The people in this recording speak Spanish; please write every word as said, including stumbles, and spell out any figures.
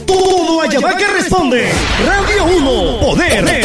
Todo allá va que responde. Radio uno, Poder.